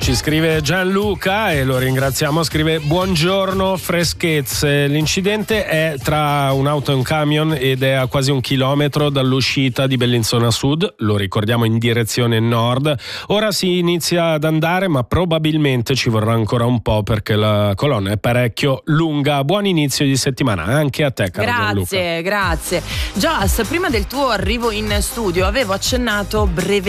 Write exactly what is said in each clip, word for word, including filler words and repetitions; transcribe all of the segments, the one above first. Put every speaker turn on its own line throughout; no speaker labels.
Ci scrive Gianluca e lo ringraziamo, scrive: buongiorno, freschezze. L'incidente è tra un'auto e un camion ed è a quasi un chilometro dall'uscita di Bellinzona Sud, lo ricordiamo in direzione nord. Ora si inizia ad andare, ma probabilmente ci vorrà ancora un po' perché la colonna è parecchio lunga. Buon inizio di settimana anche a te, caro
Grazie,
Gianluca.
grazie. Gias, prima del tuo arrivo in studio avevo accennato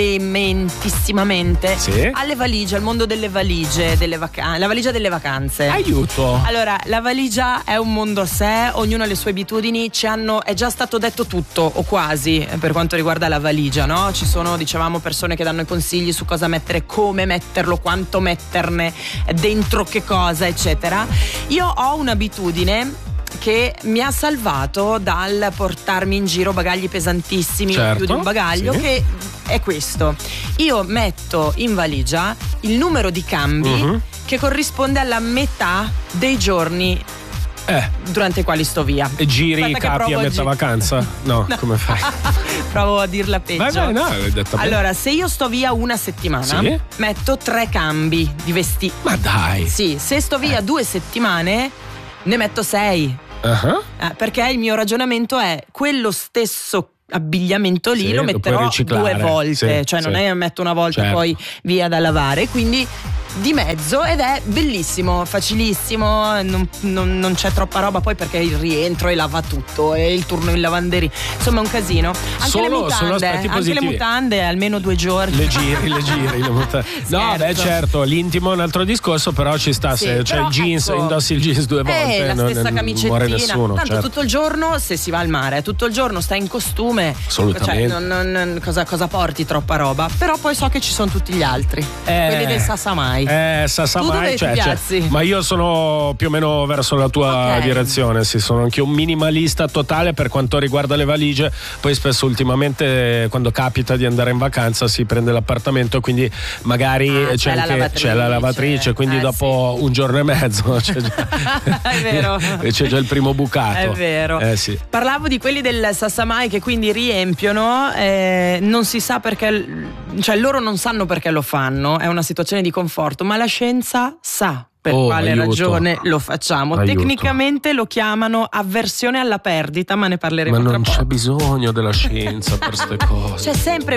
brevementissimamente
Sì?
alle valigie, al mondo delle valigie, delle vacanze, la valigia delle vacanze.
Aiuto.
Allora, la valigia è un mondo a sé, ognuno ha le sue abitudini, ci hanno, è già stato detto tutto o quasi per quanto riguarda la valigia, no? Ci sono, dicevamo, persone che danno i consigli su cosa mettere, come metterlo, quanto metterne, dentro che cosa, eccetera. Io ho un'abitudine che mi ha salvato dal portarmi in giro bagagli pesantissimi,
certo,
più di un bagaglio,
sì.
che è questo: io metto in valigia il numero di cambi uh-huh. che corrisponde alla metà dei giorni
Eh.
durante i quali sto via.
E giri i
Aspetta
capi a metà
gi-
vacanza? No, no, come fai?
Provo a dirla peggio.
Vai, vai, no, l'hai detta bene.
Allora, se io sto via una settimana,
sì?
metto tre cambi di vestiti.
Ma dai!
Sì, se sto via eh. due settimane, ne metto sei.
Uh-huh.
Eh, perché il mio ragionamento è quello stesso abbigliamento lì,
sì,
lo metterò
lo
due volte,
sì,
cioè
sì.
non è che metto una volta
certo.
e poi via da lavare, quindi di mezzo, ed è bellissimo, facilissimo, non, non, non c'è troppa roba poi perché il rientro e lava tutto e il turno in lavanderia, insomma è un casino. Anche
Solo,
le mutande, anche
positivi.
le mutande almeno due giorni.
Le giri, le giri, le mutande. No, beh, certo, l'intimo è un altro discorso, però ci sta,
sì,
se c'è il jeans,
ecco,
indossi il jeans due volte,
eh, la
non,
stessa
non
camicettina,
muore nessuno.
tanto
certo.
tutto il giorno, se si va al mare, tutto il giorno stai in costume,
assolutamente.
Cioè, non, non, cosa, cosa porti troppa roba? Però poi so che ci sono tutti gli altri,
eh,
quelli del Sasamai.
Eh, Sasamai,
tu dove
cioè,
ti piazzi?
Cioè, ma io sono più o meno verso la tua
okay.
direzione, sì, sono anche un minimalista totale per quanto riguarda le valigie. Poi spesso ultimamente quando capita di andare in vacanza si prende l'appartamento, quindi magari
ah,
c'è,
c'è,
anche,
la lavatrice,
c'è la lavatrice, quindi
eh,
dopo
sì.
un giorno e mezzo c'è già,
è vero.
c'è già il primo bucato.
È vero.
Eh, sì.
Parlavo di quelli del Sasamai che quindi riempiono, eh, non si sa perché, cioè loro non sanno perché lo fanno, è una situazione di conforto, ma la scienza sa per
oh,
quale
aiuto.
ragione lo facciamo.
Aiuto.
Tecnicamente lo chiamano avversione alla perdita, ma ne parleremo
ma
tra
non
poco.
c'è bisogno della scienza per ste cose.
C'è sempre